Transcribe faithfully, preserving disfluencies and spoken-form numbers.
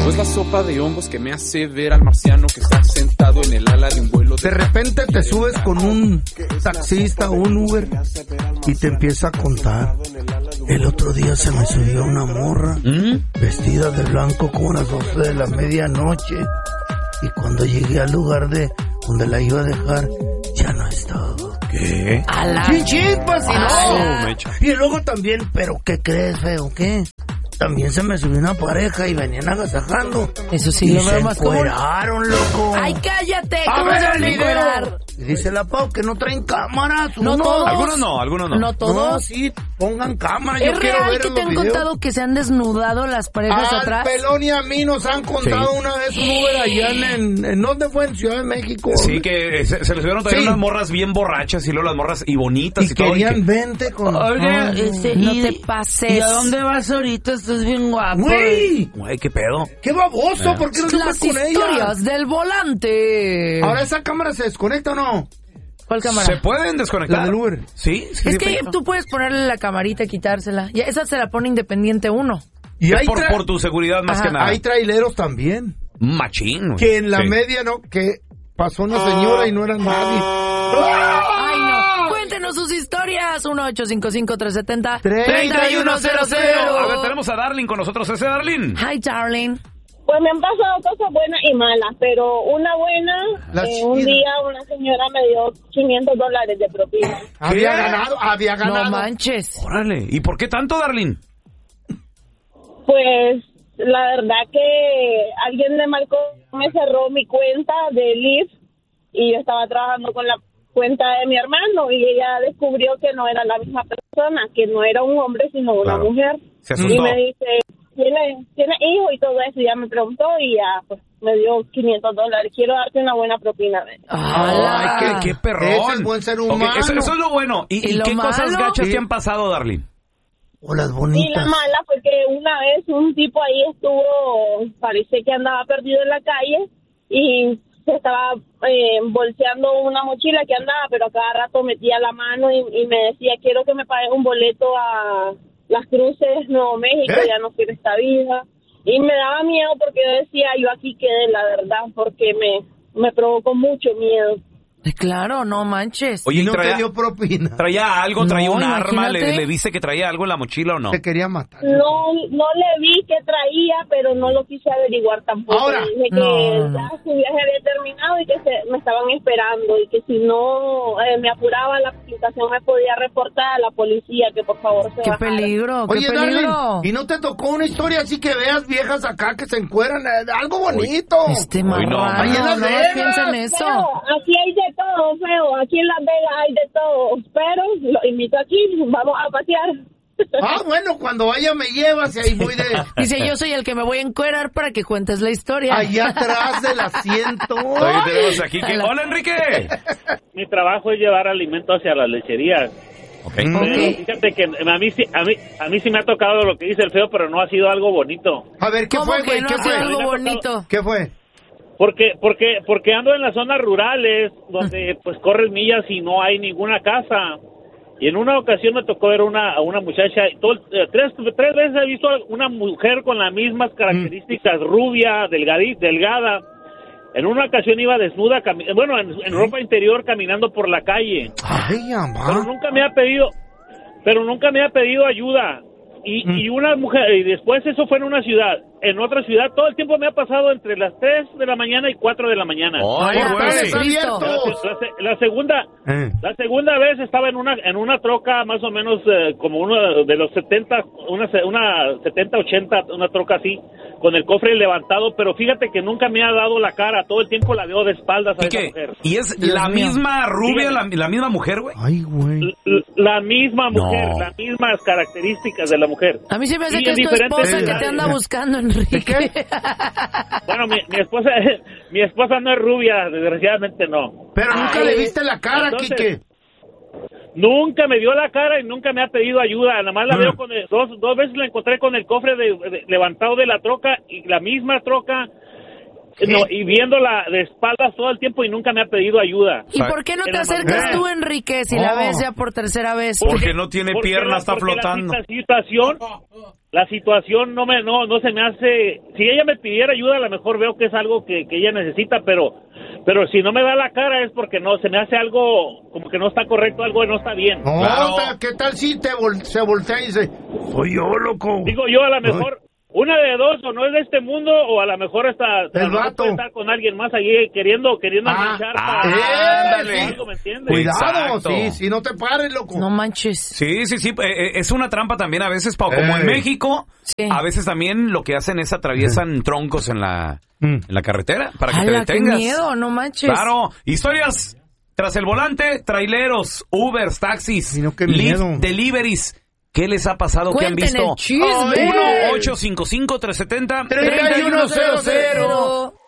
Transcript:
O es la sopa de hongos que me hace ver al marciano que está sentado en el ala de un vuelo. De repente te subes con un taxista o un Uber y te empieza a contar. El otro día se me subió una morra ¿Mm? vestida de blanco como a las doce de la medianoche. Y cuando llegué al lugar de donde la iba a dejar, ya no estaba. ¿Qué? ¡A la chispas! Y, no. y luego también, ¿pero qué crees, feo? ¿Qué? También se me subió una pareja y venían agasajando. Eso sí, y lo se veo más como... encueraron, loco. ¡Ay, cállate! A ¿Cómo ver, se van a encuerar? Y dice la Pau que no traen cámaras. No uno. todos. Algunos no, algunos no. No todos. No, sí, pongan cámara. ¿Es Yo quiero real ver que los te han videos. contado que se han desnudado las parejas Al atrás? Pelón y a mí nos han contado Sí. una vez un Uber allá en, en, en... ¿Dónde fue? En Ciudad de México. Sí, que se, se les vieron también Sí. unas morras bien borrachas y luego las morras y bonitas y, Y todo. querían y que... vente con... Oye, Ay, Ese, no te pases. ¿Y a dónde vas ahorita? Estás bien guapo. ¡Güey! Güey, qué pedo. ¡Qué baboso! Eh. ¿Por qué no subes Las con ella? historias del volante. Ahora, ¿esa cámara se desconecta o no? ¿Cuál cámara? ¿Se pueden desconectar? La del Uber. Sí, sí. Es sí, que perfecto. tú puedes ponerle la camarita y quitársela. Y esa se la pone independiente uno. Y Es hay por, tra- por tu seguridad más Ajá. que nada. Hay traileros también. Machín, güey. Que en la Sí. media, ¿no? Que pasó una señora y no era nadie. Ay, no. Cuéntenos sus historias. uno ocho cinco cinco, tres siete cero, treinta y uno cero cero. A ver, tenemos a Darling con nosotros. ¿Ese Darling? Hi, darling. Pues me han pasado cosas buenas y malas, pero una buena, La eh, un chida. día una señora me dio quinientos dólares de propina. Había ganado, había ganado. No manches. Órale. ¿Y por qué tanto, Darling? Pues la verdad que alguien me marcó, me cerró mi cuenta de Lyft y yo estaba trabajando con la cuenta de mi hermano y ella descubrió que no era la misma persona, que no era un hombre sino una Claro. mujer. Se asustó. Y me dice, ¿tiene, ¿tiene hijo y todo eso? Y ya me preguntó y ya pues me dio quinientos dólares. Quiero darte una buena propina de ¡Hala! Ay, qué, qué perrón. Ese es buen ser Ok, humano. eso, eso es lo bueno. ¿Y, ¿Y y lo qué cosas malo? gachas Sí. te han pasado, Darling? O las Y la bonitas. mala fue que una vez un tipo ahí estuvo, parece que andaba perdido en la calle y se estaba eh, bolseando una mochila que andaba, pero a cada rato metía la mano y, y me decía, quiero que me pagues un boleto a Las Cruces, Nuevo México, ¿Eh? ya no quiero esta vida. Y me daba miedo porque yo decía, yo aquí quedé, la verdad, porque me, me provocó mucho miedo. Claro, no manches. Oye, Y ¿y no te traía, dio propina. traía algo? ¿Traía No, un arma? ¿Le, imagínate. ¿Le viste que traía algo en la mochila o no? Te quería matar. No, no le vi qué traía, pero no lo quise averiguar tampoco. Ahora. Le dije que No. ya su viaje había terminado y que se, me estaban esperando y que si no eh, me apuraba la aplicación me podía reportar a la policía que por favor se ¡Qué bajara. peligro! ¡Qué Oye, peligro! Darling, ¿y no te tocó una historia así que veas viejas acá que se encueran? Eh, algo bonito. Este Uy, no, marrano, ahí en Las no Vegas. piensa en eso. Feo, aquí hay de todo, feo. Aquí en Las Vegas hay de todo. Pero lo invito aquí, vamos a pasear. Ah, bueno, cuando vaya me llevas y ahí voy de... Dice, yo soy el que me voy a encuerar para que cuentes la historia. Allá atrás del asiento. Oye, tenemos aquí que... Hola. ¡Hola, Enrique! Mi trabajo es llevar alimento hacia las lecherías. Ok. Pero fíjate que a mí, sí- a, mí, a mí sí me ha tocado lo que dice el feo, pero no ha sido algo bonito. A ver, ¿qué ¿Cómo fue, que güey? no ¿Qué ha sido fue? algo bonito? ¿Qué fue? Porque, porque, porque ando en las zonas rurales donde pues corres millas y no hay ninguna casa. Y en una ocasión me tocó ver una, a una muchacha, y todo, eh, tres, tres veces he visto a una mujer con las mismas características, rubia, delgadi- delgada. En una ocasión iba desnuda, cami- bueno, en, en ropa interior caminando por la calle. Ay, Pero mamá. nunca me ha pedido, pero nunca me ha pedido ayuda. Y, y una mujer, y después eso fue en una ciudad. En otra ciudad, todo el tiempo me ha pasado entre las tres de la mañana y cuatro de la mañana. ¡Ay, Hola, güey! Cristo. abiertos. La, se- la segunda, Eh. la segunda vez estaba en una en una troca más o menos eh, como uno de los setenta, una se- una setenta, ochenta, una troca así, con el cofre levantado, pero fíjate que nunca me ha dado la cara, todo el tiempo la veo de espaldas a ¿Y esa qué? mujer. ¿Y es Dios la mío. misma rubia, la, Dígame. la misma mujer, güey? Ay, güey. L- La misma mujer, No. las mismas características de la mujer. A mí se me hace Y que en es tu diferentes esposa que te edades. anda buscando, Enrique. Bueno, mi, mi esposa mi esposa no es rubia, desgraciadamente no. Pero nunca Ay, le viste la cara, entonces, Quique. Nunca me dio la cara y nunca me ha pedido ayuda. Nada más la Mm. veo con el- dos dos veces la encontré con el cofre de, de- levantado de la troca y la misma troca no, y viéndola de espaldas todo el tiempo y nunca me ha pedido ayuda. ¿Y por qué no te En la acercas madrugada. tú, Enrique, si la Oh. ves ya por tercera vez? Porque no tiene Porque pierna, la- está porque flotando. La situación, la situación no me no no se me hace. Si ella me pidiera ayuda, a lo mejor veo que es algo que, que ella necesita, pero pero si no me da la cara es porque no se me hace algo como que no está correcto, algo que no está bien. No, Claro. ta- ¿qué tal si te vol- se voltea y dice, soy yo, loco? Digo yo, a lo mejor una de dos, o no es de este mundo, o a lo mejor hasta a lo mejor vato. puede estar con alguien más allí queriendo queriendo Ah, enganchar ah, para ándale. algo, ¿me entiendes? Cuidado, Exacto. sí, si no te pares, loco. No manches. Sí, sí, sí, eh, eh, es una trampa también a veces, Pau, como en Ey. México, Sí. a veces también lo que hacen es atraviesan troncos en la, Mm. en la carretera para que te ¡Hala, qué detengas. miedo! No manches. Claro, historias tras el volante, traileros, Ubers, taxis, Ay, no, qué Lyft, miedo. deliveries. ¿Qué les ha pasado? ¿Qué han Cuenten visto? el chisme. uno ocho cinco cinco tres siete cero treinta y uno cero cero.